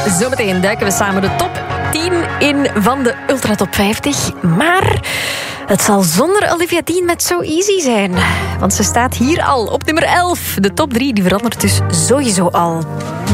Zometeen duiken we samen de top 10 in van de Ultra Top 50. Maar het zal zonder Olivia Dean met So Easy zijn. Want ze staat hier al op nummer 11. De top 3 die verandert dus sowieso al.